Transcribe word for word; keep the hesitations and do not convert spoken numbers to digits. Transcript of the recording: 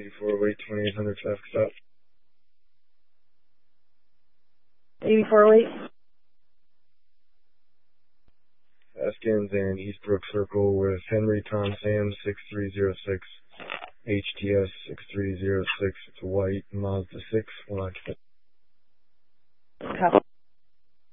eighty-four Wait, twenty-eight hundred traffic stop. eighty-four Wait. Haskins and Eastbrook Circle with Henry Tom Sam six three zero six, H T S six three zero six. It's a white Mazda six, one occupant. Copy.